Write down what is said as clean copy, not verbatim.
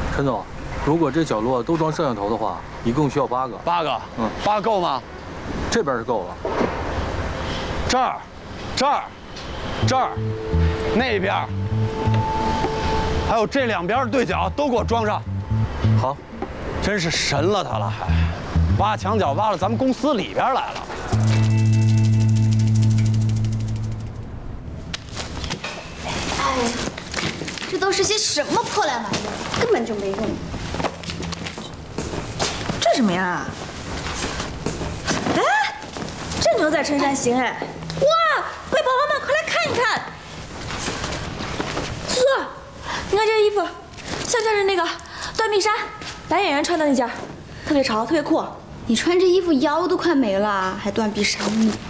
陈总，如果这角落都装摄像头的话，一共需要8个。 8个？8个够吗？ 这边是够了。 这儿，那边，还有这2边对角都给我装上。 好， 真是神了他了，还挖墙脚挖到咱们公司里边来了。 哎呀，这都是些什么破烂玩意儿，根本就没用。 这什么呀？哎，这牛仔衬衫行哎！哇，快宝宝们，快来看一看！苏苏，你看这衣服，像不像是那个断臂衫男演员穿的那件？特别潮，特别酷。 你穿这衣服腰都快没了，还断臂衫呢。